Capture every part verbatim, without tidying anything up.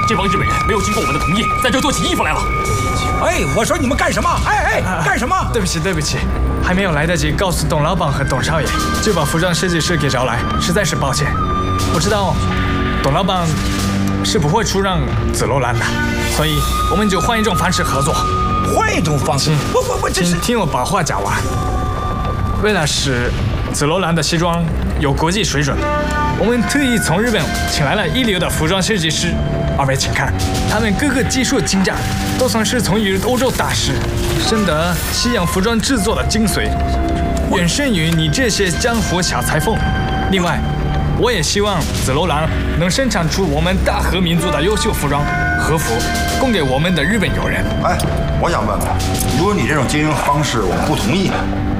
这帮日本人没有经过我们的同意，在这做起义服来了。 哎，我说你们干什么？哎哎，干什么？ 对不起，对不起，还没有来得及告诉董老板和董少爷，就把服装设计师给找来，实在是抱歉。我知道董老板是不会出让紫罗兰的，所以我们就换一种方式合作。 换一种方式？不不不，这是…… 请听我把话讲完。为了使紫罗兰的西装有国际水准，我们特意从日本请来了一流的服装设计师。二位请看，他们各个技术精湛，都算是从于欧洲大师，深得西洋服装制作的精髓，远胜于你这些江湖小裁缝。另外，我也希望紫罗兰能生产出我们大和民族的优秀服装和服，供给我们的日本友人。 哎，我想问问，如果你这种经营方式我不同意，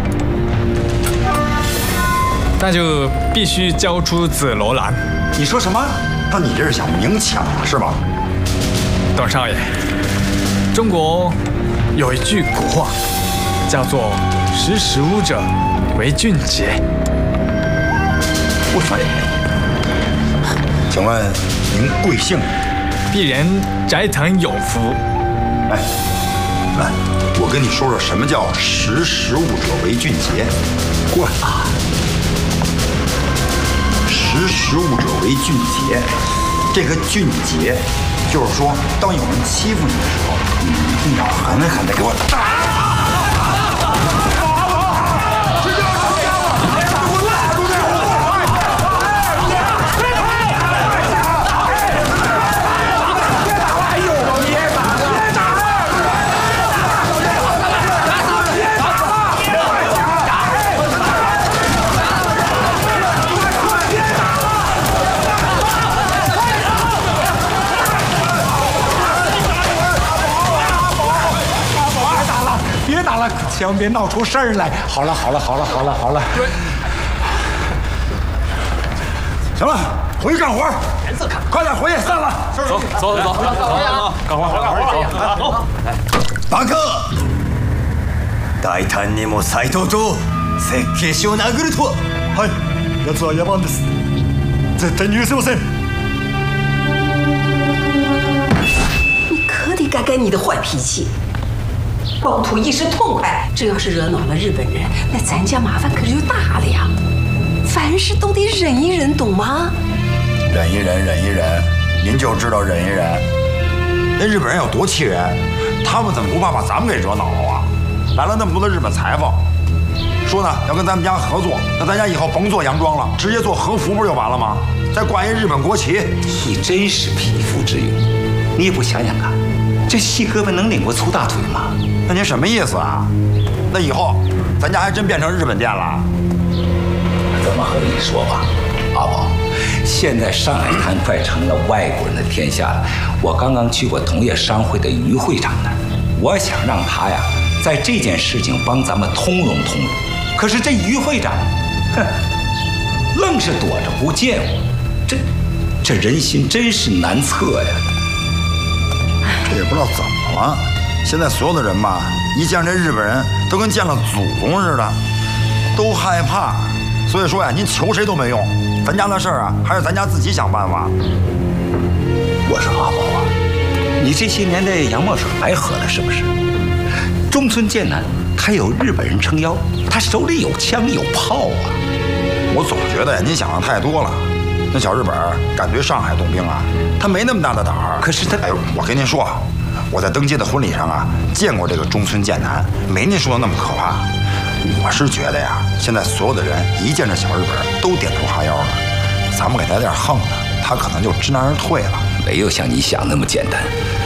那就必须交出紫罗兰。 你说什么？那你这是想明抢是吧？ 董少爷，中国有一句古话，叫做“识时务者为俊杰”。 我说，请问您贵姓？ 鄙人斋藤有福。 哎，来，我跟你说说什么叫“识时务者为俊杰”。过来啊！识时务者为俊杰，这个俊杰，就是说，当有人欺负你的时候，你一定要狠狠地给我打。 千万别闹出事儿来！好了好了好了好了好了，行了，回去干活。颜色看，快点回去，散了。 走走走走走走，干活干活干活走。 バカ！大胆にも斎藤と設計士を殴るとは。 はい、奴は野蛮です。絶対に許せません。 你可得改改你的坏脾气。光图一时痛快，这要是惹恼了日本人，那咱家麻烦可就大了呀。凡事都得忍一忍，懂吗？ 忍一忍，忍一忍，您就知道忍一忍。那日本人有多气人，他们怎么不怕把咱们给惹恼了啊？来了那么多的日本裁缝，说呢要跟咱们家合作，那咱家以后甭做洋装了，直接做和服不就完了吗？再挂一日本国旗。 你真是匹夫之勇，你也不想想看，这细胳膊能拧过粗大腿吗？ 那您什么意思啊？那以后咱家还真变成日本店了？ 这么和你说吧，阿宝，现在上海滩快成了外国人的天下了。我刚刚去过同业商会的于会长那儿，我想让他呀在这件事情帮咱们通融通融。可是这于会长，哼，愣是躲着不见我，这这人心真是难测呀。 这也不知道怎么了。现在所有的人吧，一见这日本人都跟见了祖宗似的，都害怕。所以说呀，您求谁都没用，咱家的事儿啊，还是咱家自己想办法。 我说阿宝啊，你这些年的洋墨水白喝了是不是？中村健男他有日本人撑腰，他手里有枪有炮啊。 我总觉得呀，您想的太多了。那小日本敢对上海动兵啊，他没那么大的胆儿。 可是他， 哎呦，我跟您说。我在登阶的婚礼上啊，见过这个中村健男，没您说的那么可怕。我是觉得呀，现在所有的人一见这小日本都点头哈腰的，咱们给他点横的，他可能就知难而退了。 没有像你想那么简单。